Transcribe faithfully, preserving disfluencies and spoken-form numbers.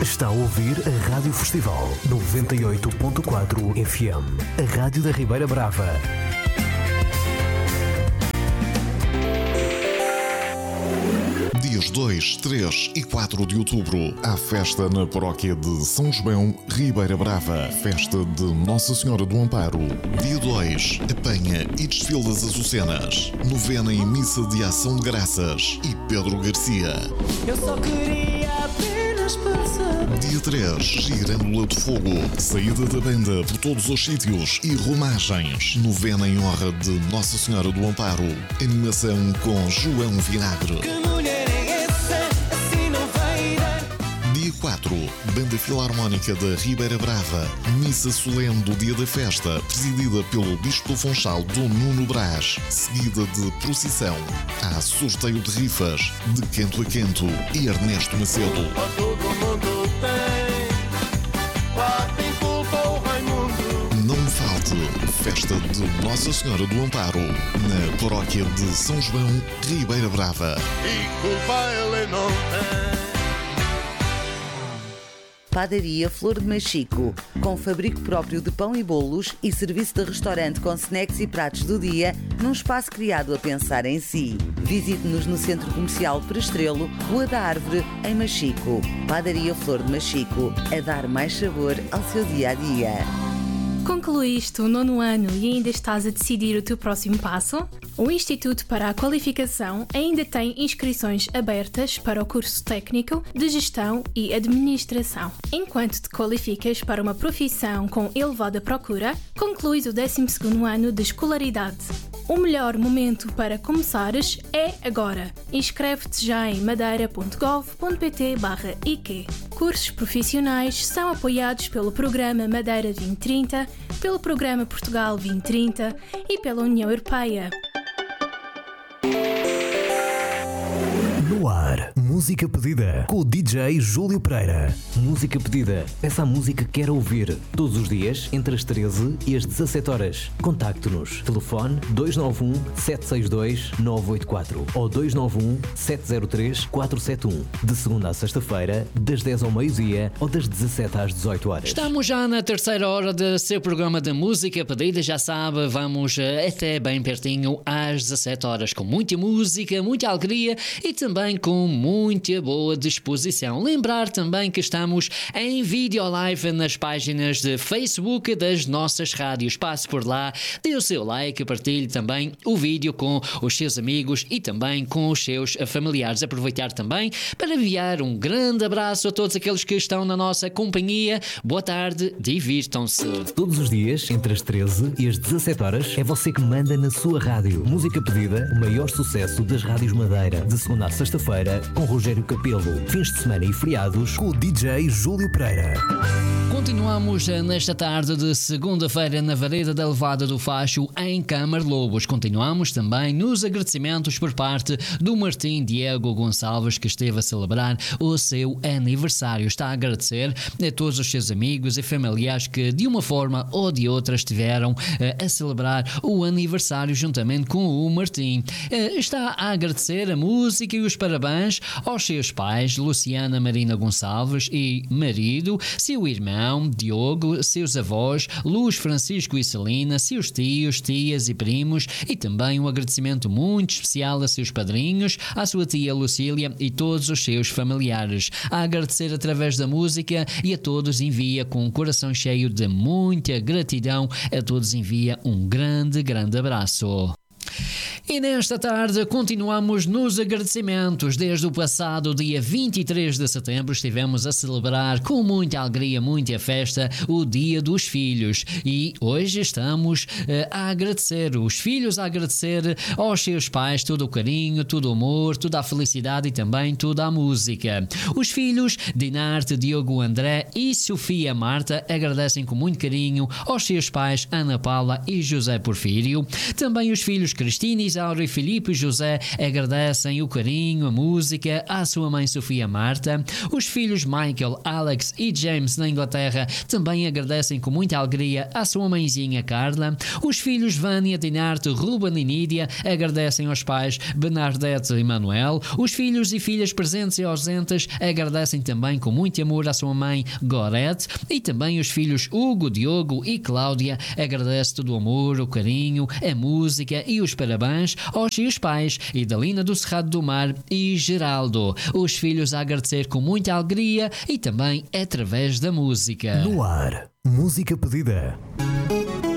Está a ouvir a Rádio Festival noventa e oito ponto quatro F M, a rádio da Ribeira Brava. Dias dois, três e quatro de outubro, há festa na paróquia de São João, Ribeira Brava. Festa de Nossa Senhora do Amparo. Dia dois, apanha e desfile das Açucenas. Novena e missa de ação de graças. E Pedro Garcia. Eu só queria apenas passar. Dia três, Girândola de Fogo. Saída da banda por todos os sítios e romagens. Novena em honra de Nossa Senhora do Amparo. Animação com João Vinagre. Dia quatro, Banda Filarmónica da Ribeira Brava. Missa solene do dia da festa, presidida pelo Bispo do Funchal, Dom Nuno Brás. Seguida de procissão. Há sorteio de rifas, de Quento a Quento e Ernesto Macedo. Todo mundo tem, lá tem culpa o Raimundo. Não falte, festa de Nossa Senhora do Amparo, na paróquia de São João, Ribeira Brava. E culpa ele não tem. Padaria Flor de Machico, com fabrico próprio de pão e bolos e serviço de restaurante com snacks e pratos do dia, num espaço criado a pensar em si. Visite-nos no Centro Comercial Prestrelo, Rua da Árvore, em Machico. Padaria Flor de Machico, a dar mais sabor ao seu dia-a-dia. Concluíste o nono ano e ainda estás a decidir o teu próximo passo? O Instituto para a Qualificação ainda tem inscrições abertas para o curso técnico de Gestão e Administração. Enquanto te qualificas para uma profissão com elevada procura, concluis o décimo segundo ano de escolaridade. O melhor momento para começares é agora. Inscreve-te já em madeira ponto gov ponto pt barra I Q. Cursos profissionais são apoiados pelo Programa Madeira vinte trinta, pelo Programa Portugal vinte trinta e pela União Europeia. No ar, música pedida com o D J Júlio Pereira. Música pedida, peça a música que quer ouvir. Todos os dias, entre as treze e as dezassete horas. Contacte-nos. Telefone dois nove um, sete seis dois, nove oito quatro ou dois nove um, sete zero três, quatro sete um. De segunda a sexta-feira, das dez ao meio-dia ou das dezassete às dezoito horas. Estamos já na terceira hora do seu programa de música pedida. Já sabe, vamos até bem pertinho às dezassete horas com muita música, muita alegria e também com muita boa disposição. Lembrar também que estamos em vídeo live nas páginas de Facebook das nossas rádios. Passe por lá, dê o seu like, partilhe também o vídeo com os seus amigos e também com os seus familiares. Aproveitar também para enviar um grande abraço a todos aqueles que estão na nossa companhia. Boa tarde, divirtam-se. Todos os dias, entre as treze e as dezassete horas, é você que manda na sua rádio. Música pedida, o maior sucesso das rádios Madeira. De segunda a sexta-feira, com Rogério Capelo. Fins de semana e feriados, com o D J Júlio Pereira. Continuamos nesta tarde de segunda-feira na Vareda da Levada do Facho, em Câmara Lobos. Continuamos também nos agradecimentos por parte do Martim Diego Gonçalves, que esteve a celebrar o seu aniversário. Está a agradecer a todos os seus amigos e familiares que, de uma forma ou de outra, estiveram a celebrar o aniversário juntamente com o Martim. Está a agradecer a música e os parabéns aos seus pais, Luciana Marina Gonçalves e marido, seu irmão Diogo, seus avós, Luz, Francisco e Celina, seus tios, tias e primos, e também um agradecimento muito especial a seus padrinhos, à sua tia Lucília e todos os seus familiares. A agradecer através da música e a todos envia com um coração cheio de muita gratidão, a todos envia um grande, grande abraço. E nesta tarde continuamos nos agradecimentos. Desde o passado dia vinte e três de setembro estivemos a celebrar com muita alegria, muita festa, o Dia dos Filhos. E hoje estamos uh, a agradecer, os filhos a agradecer aos seus pais todo o carinho, todo o amor, toda a felicidade e também toda a música. Os filhos, Dinarte, Diogo André e Sofia Marta, agradecem com muito carinho aos seus pais Ana Paula e José Porfírio. Também os filhos Cristina e Isaura e Filipe José agradecem o carinho, a música à sua mãe Sofia Marta. Os filhos Michael, Alex e James na Inglaterra também agradecem com muita alegria à sua mãezinha Carla. Os filhos Vânia, Dinarte, Ruben e Nídia agradecem aos pais Bernadette e Manuel. Os filhos e filhas presentes e ausentes agradecem também com muito amor à sua mãe Gorete. E também os filhos Hugo, Diogo e Cláudia agradecem todo o amor, o carinho, a música e os parabéns aos seus pais Idalina do Cerrado do Mar e Geraldo. Os filhos a agradecer com muita alegria e também através da música. No ar, música pedida.